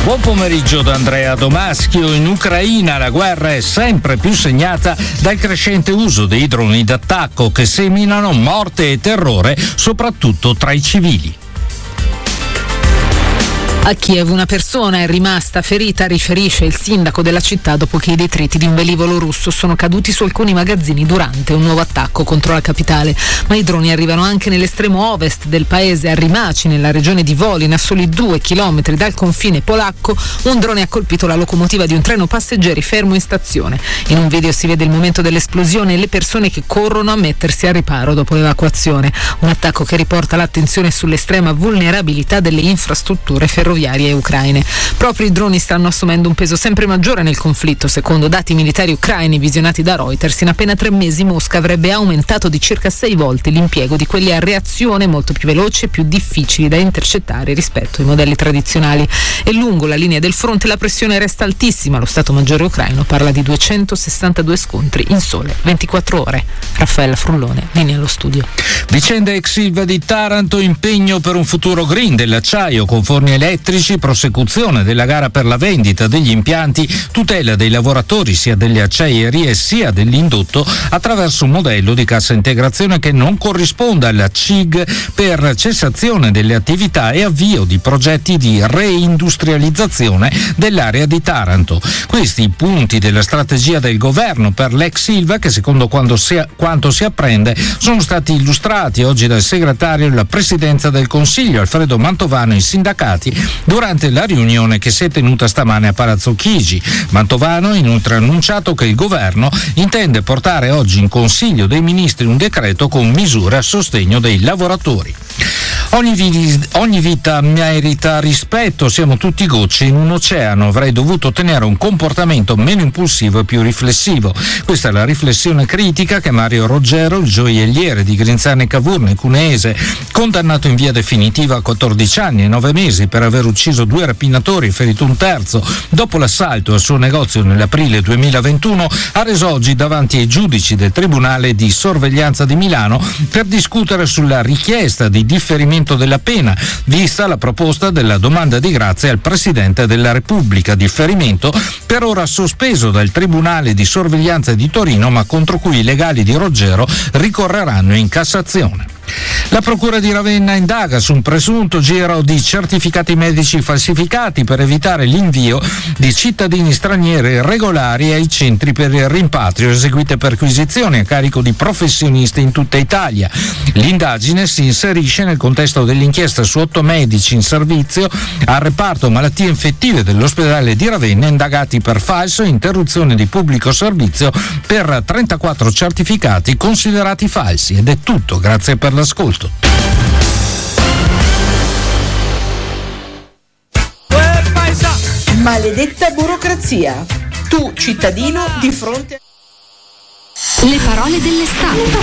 Buon pomeriggio da Andrea Domaschio. In Ucraina la guerra è sempre più segnata dal crescente uso dei droni d'attacco che seminano morte e terrore soprattutto tra i civili. A Kiev una persona è rimasta ferita, riferisce il sindaco della città dopo che i detriti di un velivolo russo sono caduti su alcuni magazzini durante un nuovo attacco contro la capitale. Ma i droni arrivano anche nell'estremo ovest del paese, a Rimaci, nella regione di Volyn, a soli 2 chilometri dal confine polacco. Un drone ha colpito la locomotiva di un treno passeggeri fermo in stazione. In un video si vede il momento dell'esplosione e le persone che corrono a mettersi a riparo dopo l'evacuazione. Un attacco che riporta l'attenzione sull'estrema vulnerabilità delle infrastrutture ferroviarie ucraine. Proprio i droni stanno assumendo un peso sempre maggiore nel conflitto. Secondo dati militari ucraini visionati da Reuters, in appena 3 mesi Mosca avrebbe aumentato di circa 6 volte l'impiego di quelli a reazione molto più veloci e più difficili da intercettare rispetto ai modelli tradizionali. E lungo la linea del fronte la pressione resta altissima. Lo Stato Maggiore ucraino parla di 262 scontri in sole 24 ore. Raffaella Frullone, linea allo studio. Vicenda ex Ilva di Taranto, impegno per un futuro green dell'acciaio con forni elettrici, prosecuzione della gara per la vendita degli impianti, tutela dei lavoratori sia delle acciaierie sia dell'indotto attraverso un modello di cassa integrazione che non corrisponda alla CIG per cessazione delle attività e avvio di progetti di reindustrializzazione dell'area di Taranto. Questi i punti della strategia del governo per l'ex Ilva che, secondo quanto si apprende, sono stati illustrati oggi dal segretario della Presidenza del Consiglio Alfredo Mantovano ai sindacati durante la riunione che si è tenuta stamane a Palazzo Chigi. Mantovano ha inoltre annunciato che il governo intende portare oggi in Consiglio dei Ministri un decreto con misure a sostegno dei lavoratori. Ogni vita merita rispetto, siamo tutti gocce in un oceano, avrei dovuto tenere un comportamento meno impulsivo e più riflessivo. Questa è la riflessione critica che Mario Roggero, il gioielliere di Grinzane Cavour nel Cuneese, condannato in via definitiva a 14 anni e 9 mesi per aver ucciso 2 rapinatori e ferito un terzo dopo l'assalto al suo negozio nell'aprile 2021, ha reso oggi davanti ai giudici del Tribunale di Sorveglianza di Milano per discutere sulla richiesta di differimento della pena, vista la proposta della domanda di grazia al Presidente della Repubblica, differimento per ora sospeso dal Tribunale di Sorveglianza di Torino, ma contro cui i legali di Roggero ricorreranno in Cassazione. La Procura di Ravenna indaga su un presunto giro di certificati medici falsificati per evitare l'invio di cittadini stranieri irregolari ai centri per il rimpatrio, eseguite perquisizioni a carico di professionisti in tutta Italia. L'indagine si inserisce nel contesto dell'inchiesta su 8 medici in servizio al reparto malattie infettive dell'ospedale di Ravenna, indagati per falso e interruzione di pubblico servizio per 34 certificati considerati falsi. Ed è tutto, grazie per l'ascolto. Maledetta burocrazia. Tu, cittadino, di fronte... Le parole dell'estate.